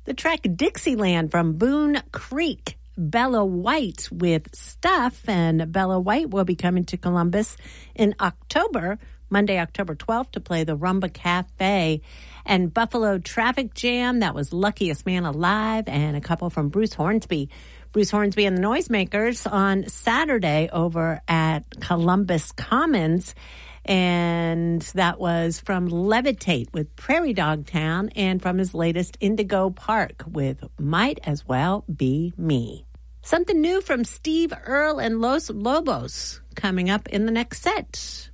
The track Dixieland from Boone Creek. Bella White with Stuff, and Bella White will be coming to Columbus in October, Monday, October 12th, to play the Rumba Cafe. And Buffalo Traffic Jam, that was Luckiest Man Alive, and a couple from Bruce Hornsby. Bruce Hornsby and the Noisemakers on Saturday over at Columbus Commons. And that was from Levitate with Prairie Dog Town, and from his latest Indigo Park with Might As Well Be Me. Something new from Steve Earle and Los Lobos coming up in the next set.